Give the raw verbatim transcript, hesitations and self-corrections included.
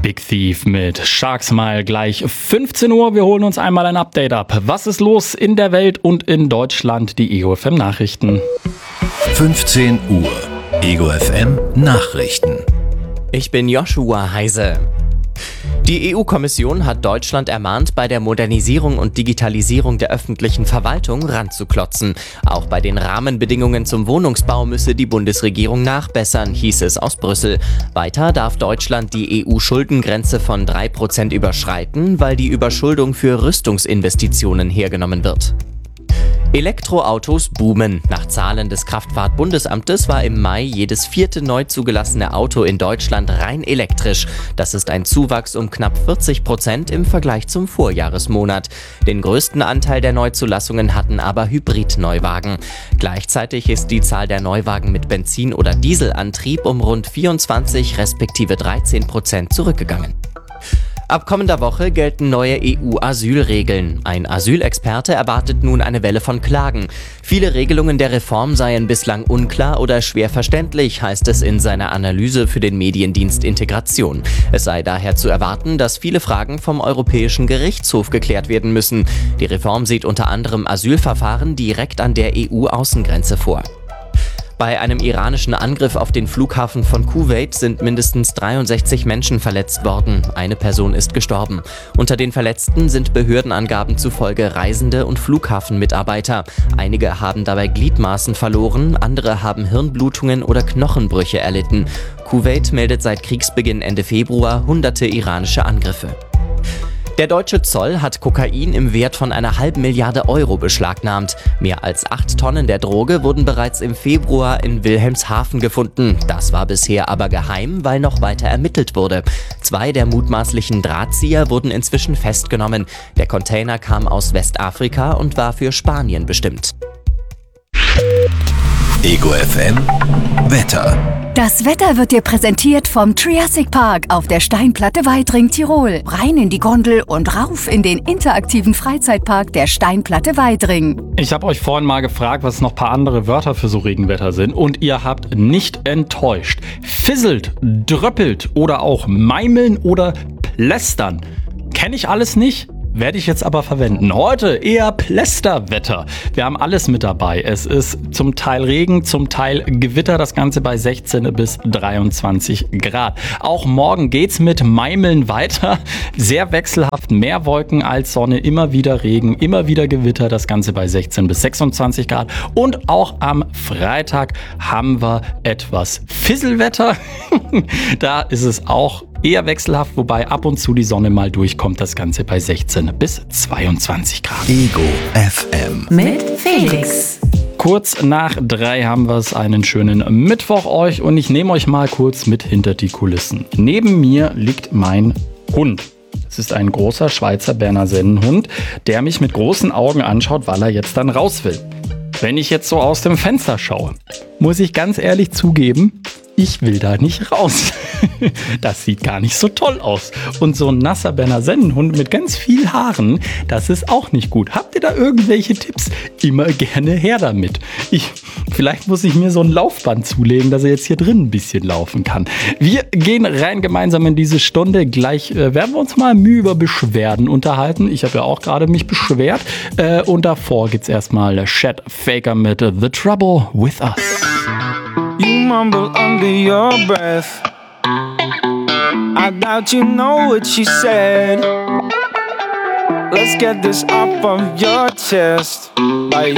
Big Thief mit Shark Smile gleich fünfzehn Uhr. Wir holen uns einmal ein Update ab. Was ist los in der Welt und in Deutschland? Die Ego F M Nachrichten. fünfzehn Uhr. Ego F M Nachrichten. Ich bin Joshua Heise. Die E U-Kommission hat Deutschland ermahnt, bei der Modernisierung und Digitalisierung der öffentlichen Verwaltung ranzuklotzen. Auch bei den Rahmenbedingungen zum Wohnungsbau müsse die Bundesregierung nachbessern, hieß es aus Brüssel. Weiter darf Deutschland die E U-Schuldengrenze von drei Prozent überschreiten, weil die Überschuldung für Rüstungsinvestitionen hergenommen wird. Elektroautos boomen. Nach Zahlen des Kraftfahrt-Bundesamtes war im Mai jedes vierte neu zugelassene Auto in Deutschland rein elektrisch. Das ist ein Zuwachs um knapp vierzig Prozent im Vergleich zum Vorjahresmonat. Den größten Anteil der Neuzulassungen hatten aber Hybrid-Neuwagen. Gleichzeitig ist die Zahl der Neuwagen mit Benzin- oder Dieselantrieb um rund vierundzwanzig respektive dreizehn Prozent zurückgegangen. Ab kommender Woche gelten neue E U-Asylregeln. Ein Asylexperte erwartet nun eine Welle von Klagen. Viele Regelungen der Reform seien bislang unklar oder schwer verständlich, heißt es in seiner Analyse für den Mediendienst Integration. Es sei daher zu erwarten, dass viele Fragen vom Europäischen Gerichtshof geklärt werden müssen. Die Reform sieht unter anderem Asylverfahren direkt an der E U-Außengrenze vor. Bei einem iranischen Angriff auf den Flughafen von Kuwait sind mindestens dreiundsechzig Menschen verletzt worden. Eine Person ist gestorben. Unter den Verletzten sind Behördenangaben zufolge Reisende und Flughafenmitarbeiter. Einige haben dabei Gliedmaßen verloren, andere haben Hirnblutungen oder Knochenbrüche erlitten. Kuwait meldet seit Kriegsbeginn Ende Februar hunderte iranische Angriffe. Der deutsche Zoll hat Kokain im Wert von einer halben Milliarde Euro beschlagnahmt. Mehr als acht Tonnen der Droge wurden bereits im Februar in Wilhelmshaven gefunden. Das war bisher aber geheim, weil noch weiter ermittelt wurde. Zwei der mutmaßlichen Drahtzieher wurden inzwischen festgenommen. Der Container kam aus Westafrika und war für Spanien bestimmt. Ego F M Wetter. Das Wetter wird dir präsentiert vom Triassic Park auf der Steinplatte Weidring, Tirol. Rein in die Gondel und rauf in den interaktiven Freizeitpark der Steinplatte Weidring. Ich habe euch vorhin mal gefragt, was noch ein paar andere Wörter für so Regenwetter sind, und ihr habt nicht enttäuscht. Fisselt, dröppelt oder auch meimeln oder plästern. Kenne ich alles nicht? Werde ich jetzt aber verwenden. Heute eher Plästerwetter. Wir haben alles mit dabei. Es ist zum Teil Regen, zum Teil Gewitter. Das Ganze bei sechzehn bis dreiundzwanzig Grad. Auch morgen geht's mit Meimeln weiter. Sehr wechselhaft, mehr Wolken als Sonne, immer wieder Regen, immer wieder Gewitter. Das Ganze bei sechzehn bis sechsundzwanzig Grad. Und auch am Freitag haben wir etwas Fisselwetter. Da ist es auch eher wechselhaft, wobei ab und zu die Sonne mal durchkommt. Das Ganze bei sechzehn bis zweiundzwanzig Grad. Ego F M Mit Felix. Kurz nach drei haben wir es, einen schönen Mittwoch euch, und ich nehme euch mal kurz mit hinter die Kulissen. Neben mir liegt mein Hund. Es ist ein großer Schweizer Berner Sennenhund, der mich mit großen Augen anschaut, weil er jetzt dann raus will. Wenn ich jetzt so aus dem Fenster schaue, muss ich ganz ehrlich zugeben, ich will da nicht raus. Das sieht gar nicht so toll aus. Und so ein nasser Berner Sennenhund mit ganz viel Haaren, das ist auch nicht gut. Habt ihr da irgendwelche Tipps? Immer gerne her damit. Ich, vielleicht muss ich mir so ein Laufband zulegen, dass er jetzt hier drin ein bisschen laufen kann. Wir gehen rein gemeinsam in diese Stunde. Gleich äh, werden wir uns mal Mühe über Beschwerden unterhalten. Ich habe ja auch gerade mich beschwert. Äh, und davor gibt's erstmal Chet Faker mit The Trouble With Us. You mumble under your breath. I doubt you know what she said. Let's get this up on your chest. Like